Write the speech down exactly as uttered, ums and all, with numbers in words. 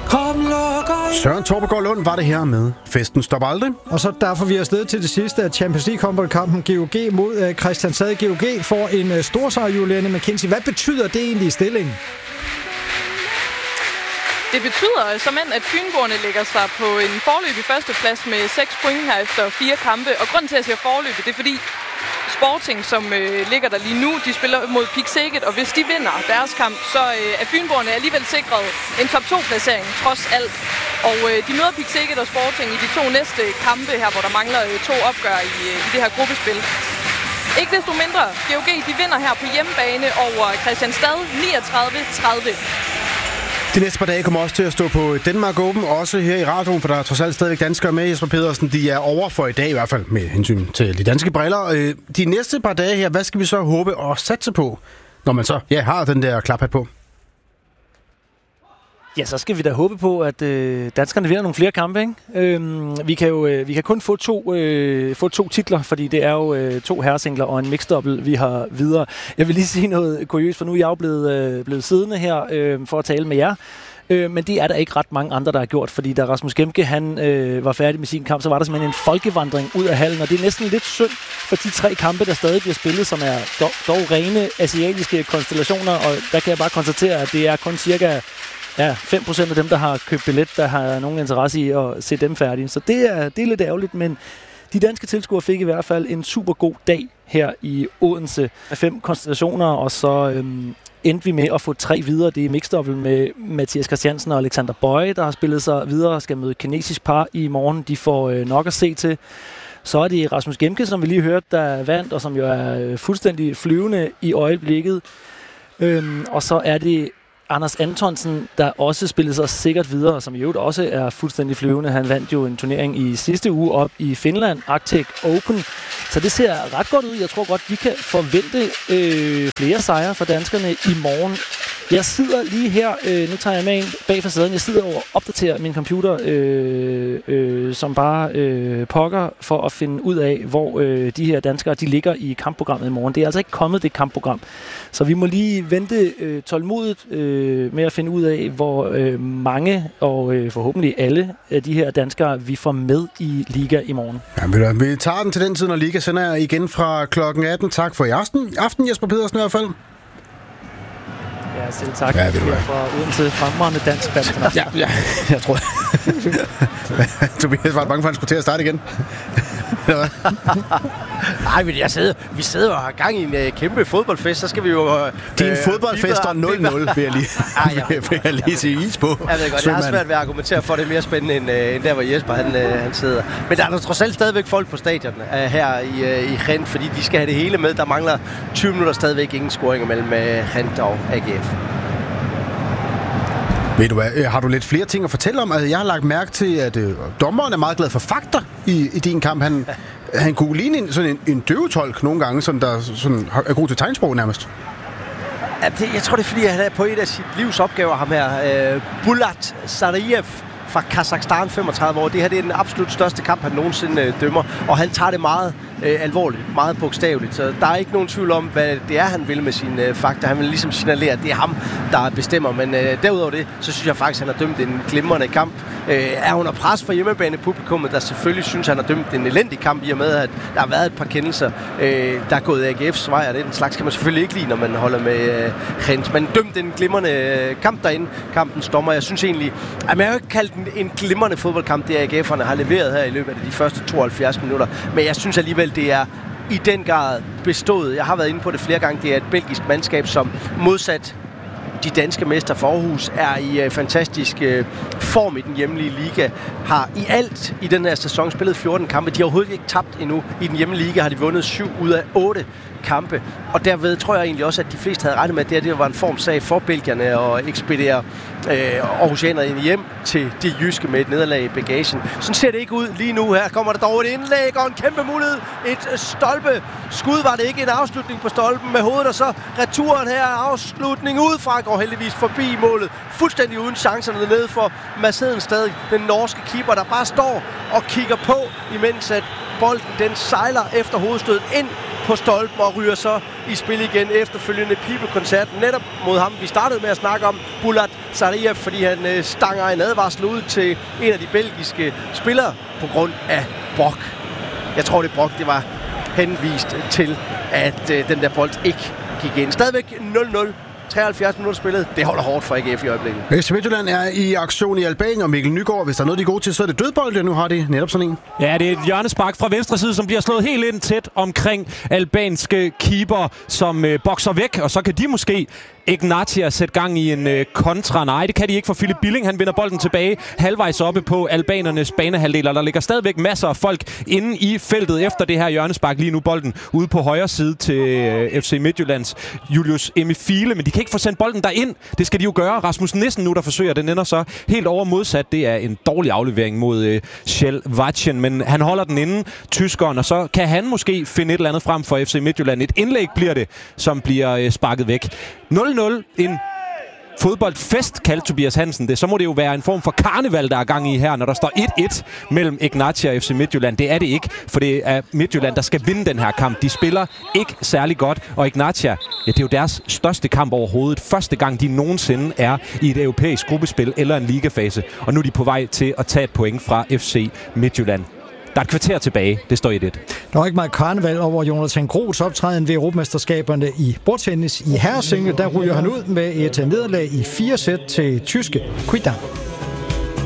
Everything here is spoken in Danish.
Søren Torpegaard Lund var det her med Festen stopper aldrig. Og så derfor vi er afsted til det sidste af Champions League-kampen G O G mod Kristianstad. G O G får en stor sejr, Juliane McKenzie. Hvad betyder det egentlig i stillingen? Det betyder såmænd, at Fynboerne lægger sig på en foreløbig førsteplads med seks point her efter fire kampe. Og grunden til, at jeg siger foreløbig, det er fordi Sporting, som øh, ligger der lige nu, de spiller mod Pick Szeged, og hvis de vinder deres kamp, så øh, er Fynboerne alligevel sikret en top to-placering, trods alt. Og øh, de møder Pick Szeged og Sporting i de to næste kampe her, hvor der mangler øh, to opgør i, øh, i det her gruppespil. Ikke desto mindre, G O G de vinder her på hjemmebane over Kristianstad niogtredive tredive. De næste par dage kommer også til at stå på Denmark Open, også her i radioen, for der er trods alt stadigvæk danskere med. Jesper Pedersen, de er over for i dag i hvert fald, med hensyn til de danske briller. De næste par dage her, hvad skal vi så håbe og satse på, når man så ja, har den der klaphat på? Ja, så skal vi da håbe på, at øh, danskerne vinder nogle flere kampe, ikke? Øhm, vi kan jo øh, vi kan kun få to, øh, få to titler, fordi det er jo øh, to herresingler og en mixed-double, vi har videre. Jeg vil lige sige noget kuriøst, for nu er jeg jo blevet, øh, blevet siddende her øh, for at tale med jer. Øh, men det er der ikke ret mange andre, der har gjort, fordi da Rasmus Gemke han, øh, var færdig med sin kamp, så var der simpelthen en folkevandring ud af hallen, og det er næsten lidt synd for de tre kampe, der stadig bliver spillet, som er dog, dog rene asiatiske konstellationer, og der kan jeg bare konstatere, at det er kun cirka ja, fem procent af dem, der har købt billet, der har nogen interesse i at se dem færdige. Så det er, det er lidt ærgerligt, men de danske tilskuere fik i hvert fald en super god dag her i Odense med fem konstellationer, og så øhm, endte vi med at få tre videre. Det er mixed-double med Mathias Christiansen og Alexander Bøje, der har spillet sig videre og skal møde kinesisk par i morgen. De får øh, nok at se til. Så er det Rasmus Gemke, som vi lige hørte, der vandt, og som jo er øh, fuldstændig flyvende i øjeblikket. Øhm, og så er det Anders Antonsen, der også spillede sig sikkert videre, som i øvrigt også er fuldstændig flyvende. Han vandt jo en turnering i sidste uge op i Finland, Arctic Open. Så det ser ret godt ud. Jeg tror godt, vi kan forvente øh, flere sejre for danskerne i morgen. Jeg sidder lige her, øh, nu tager jeg med en bag facaden. Jeg sidder og opdaterer min computer, øh, øh, som bare øh, pokker for at finde ud af, hvor øh, de her danskere de ligger i kampprogrammet i morgen. Det er altså ikke kommet, det kampprogram. Så vi må lige vente øh, tålmodigt øh, med at finde ud af, hvor øh, mange og øh, forhåbentlig alle af de her danskere, vi får med i Liga i morgen. Ja, vi tager den til den tid, når Liga sender igen fra klokken atten. Tak for i aften. aften Jesper Pedersen i hvert fald. Ja, selv tak. Ja, ved du hvad. Fra Odense, fremragende dansk band. Ja, ja, jeg tror. Tobias var bange for, at han skulle til at starte igen. Nej, men jeg sidder, vi sidder og har gang i en uh, kæmpe fodboldfest, så skal vi jo... Uh, det er en fodboldfest og nul nul, vil jeg lige, ah, ja. vil jeg lige sige is på. Jeg ved godt, jeg har svært ved at argumentere for, at det er mere spændende, end, uh, end der, hvor Jesper han, uh, han sidder. Men der er der trods alt stadigvæk folk på stadion uh, her i, uh, i Gent, fordi de skal have det hele med. Der mangler tyve minutter stadigvæk ingen scoringer mellem uh, Gent og A G F. Ved du hvad, har du lidt flere ting at fortælle om? Altså, jeg har lagt mærke til, at øh, dommeren er meget glad for fakta i, i din kamp. Han, han kunne ligne en, sådan en, en døvetolk nogle gange, sådan, der sådan, er god til tegnsprog nærmest. Ja, det, jeg tror, det er, fordi han er på et af sit livs opgaver, ham her. Øh, Bulat Sarajev fra Kazakhstan, femogtredive år. Det her det er den absolut største kamp, han nogensinde øh, dømmer. Og han tager det meget øh, alvorligt, meget bogstaveligt. Så der er ikke nogen tvivl om, hvad det er, han vil med sine øh, fakta. Han vil ligesom signalere, at det er ham, der bestemmer. Men øh, derudover det, så synes jeg faktisk, at han har dømt en glimrende kamp. Øh, er under pres fra hjemmebanepublikummet, der selvfølgelig synes, at han har dømt en elendig kamp, i og med, at der har været et par kendelser, øh, der er gået A G F's vej, og den slags kan man selvfølgelig ikke lide, når man holder med øh, Gent. Men dømt en glimrende øh, kamp derinde, kampens dommer. Jeg synes egentlig, at man har jo ikke kaldt en, en glimrende fodboldkamp, det A G F'erne har leveret her i løbet af de første tooghalvfjerds minutter. Men jeg synes alligevel, det er i den grad bestået. Jeg har været inde på det flere gange. Det er et belgisk mandskab, som modsat de danske mester for Aarhus er i uh, fantastisk uh, form i den hjemlige liga. Har i alt i den her sæson spillet fjorten kampe. De har overhovedet ikke tabt endnu. I den hjemlige liga har de vundet syv ud af otte kampe. Og derved tror jeg egentlig også, at de fleste havde regnet med, at det, det var en formsag for belgierne at ekspedere øh, Aarhusianerne hjem til de jyske med et nederlag i bagagen. Sådan ser det ikke ud lige nu. Her kommer der dog et indlæg og en kæmpe mulighed. Et stolpe. Skud var det ikke, en afslutning på stolpen med hovedet, og så returen her. Afslutning udefra går heldigvis forbi målet. Fuldstændig uden chancerne nede for Mads Hedenstad, den norske keeper, der bare står og kigger på, imens at bolden den sejler efter hovedstødet ind på stolpen og ryger så i spil igen efterfølgende pibekoncerten netop mod ham, vi startede med at snakke om, Bulat Sariev, fordi han øh, stanger en advarsel ud til en af de belgiske spillere på grund af brok. Jeg tror, det brok, det var henvist til, at øh, den der bold ikke gik ind. Stadigvæk nul nul. treoghalvfjerds minutter spillet. Det holder hårdt for A G F i øjeblikket. F C Midtjylland er i aktion i Albanien, og Mikkel Nygaard, hvis der er noget, de er gode til, så er det dødbold, nu har de netop sådan en. Ja, det er et hjørnespark fra venstre side, som bliver slået helt ind tæt omkring albanske keeper, som øh, bokser væk, og så kan de måske Ignatia sætte gang i en øh, kontra. Nej, det kan de ikke, for Philip Billing, han vinder bolden tilbage halvvejs oppe på albanernes banehalvdel, og der ligger stadigvæk masser af folk inde i feltet efter det her hjørnespark. Lige nu bolden ude på højre side til øh, F C Midtjyllands Julius Emifile, men de kan ikke få sendt bolden derind. Det skal de jo gøre. Rasmus Nissen nu, der forsøger, den ender så helt over modsat. Det er en dårlig aflevering mod øh, Kjell Vatchen, men han holder den inde, tyskeren, og så kan han måske finde et eller andet frem for F C Midtjylland. Et indlæg bliver det, som bliver øh, sparket væk. nul nul. En fodboldfest, kaldte Tobias Hansen det. Så må det jo være en form for karneval, der er gang i her, når der står et et mellem Ignatia og F C Midtjylland. Det er det ikke, for det er Midtjylland, der skal vinde den her kamp. De spiller ikke særlig godt, og Ignatia, ja, det er jo deres største kamp overhovedet. Første gang, de nogensinde er i et europæisk gruppespil eller en ligafase. Og nu er de på vej til at tage et point fra F C Midtjylland. Der er et kvarter tilbage. Det står et et. Der var ikke meget karneval over Jonathan Groths optræden ved Europamesterskaberne i bordtennis i herresingle. Der ryger han ud med et nederlag i fire sæt til tyske Quidam.